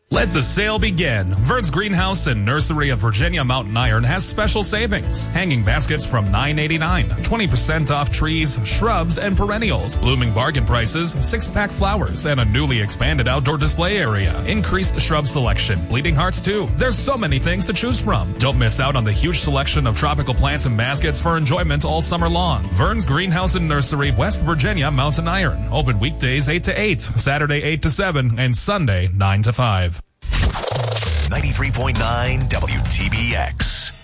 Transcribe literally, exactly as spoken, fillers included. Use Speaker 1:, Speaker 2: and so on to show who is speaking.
Speaker 1: Let the sale begin. Vern's Greenhouse and Nursery of Virginia Mountain Iron has special savings. Hanging baskets from nine eighty-nine. twenty percent off trees, shrubs, and perennials. Blooming bargain prices, six-pack flowers, and a newly expanded outdoor display area. Increased shrub selection. Bleeding hearts, too. There's so many things to choose from. Don't miss out on the huge selection of tropical plants and baskets for enjoyment all summer long. Vern's Greenhouse and Nursery, West Virginia Mountain Iron. Open weekdays eight to eight, Saturday eight to seven, and Sunday nine to five.
Speaker 2: ninety-three point nine W T B X.